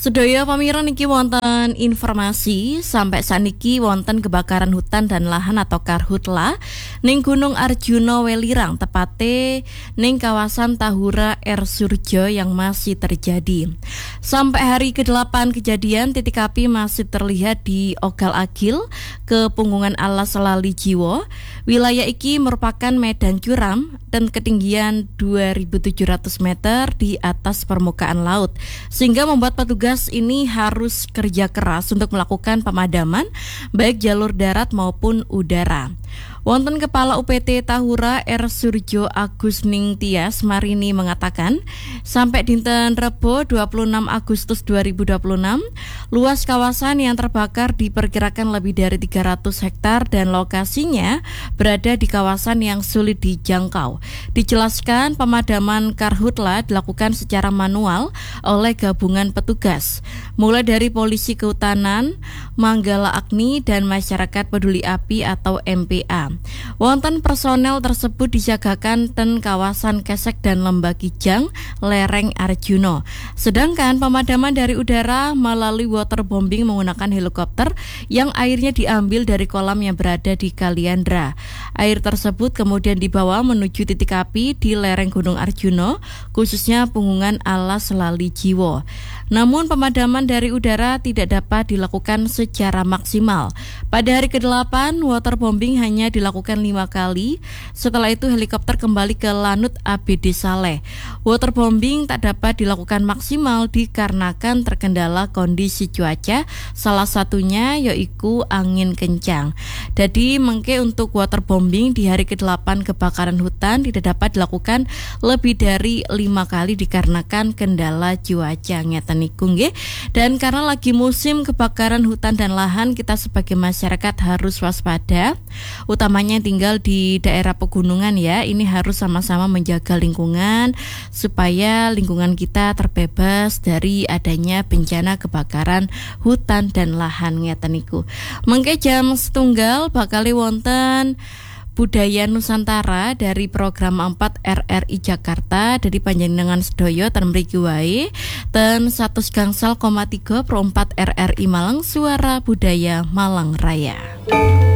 Sedaya pamirsa niki wonten informasi sampai saniki wonten kebakaran hutan dan lahan atau karhutla ning Gunung Arjuna Welirang tepate ning kawasan Tahura Air Surjo yang masih terjadi. Sampai hari ke-8 kejadian titik api masih terlihat di Ogal-Agil ke Punggungan Alas Lali Jiwo. Wilayah iki merupakan medan curam dan ketinggian 2.700 meter di atas permukaan laut sehingga membuat petugas ini harus kerja keras untuk melakukan pemadaman baik jalur darat maupun udara. Wonten Kepala UPT Tahura Air Surjo Agus Ningtyas Marini mengatakan, sampai dinten Rebo 26 Agustus 2026, luas kawasan yang terbakar diperkirakan lebih dari 300 hektar dan lokasinya berada di kawasan yang sulit dijangkau. Dijelaskan pemadaman karhutla dilakukan secara manual oleh gabungan petugas, mulai dari polisi kehutanan, Manggala Agni dan masyarakat peduli api atau MPA. Wonten personel tersebut disiagakan ten kawasan Kesek dan Lembah Kijang, lereng Arjuna. Sedangkan pemadaman dari udara melalui waterbombing menggunakan helikopter yang airnya diambil dari kolam yang berada di Kaliandra. Air tersebut kemudian dibawa menuju titik api di lereng Gunung Arjuna, khususnya Punggungan Alas Lali Jiwo. Namun pemadaman dari udara tidak dapat dilakukan secara maksimal. Pada hari ke-8, waterbombing hanya dilakukan 5 kali. Setelah itu helikopter kembali ke Lanut ABD Saleh. Waterbombing tak dapat dilakukan maksimal dikarenakan terkendala kondisi cuaca, salah satunya yaitu angin kencang. Jadi mengke untuk waterbombing di hari ke-8 kebakaran hutan tidak dapat dilakukan lebih dari 5 kali dikarenakan kendala cuaca ngeten niku nggih. Dan karena lagi musim kebakaran hutan dan lahan, kita sebagai masyarakat harus waspada, utamanya yang tinggal di daerah pegunungan ya. Ini harus sama-sama menjaga lingkungan supaya lingkungan kita terbebas dari adanya bencana kebakaran hutan dan lahan ngeten niku. Mengke jam 1 bakal wonten Budaya Nusantara dari program 4 RRI Jakarta dari panjenengan sedaya ten mriki wae ten 100,3 Pro 4 RRI Malang, Suara Budaya Malang Raya.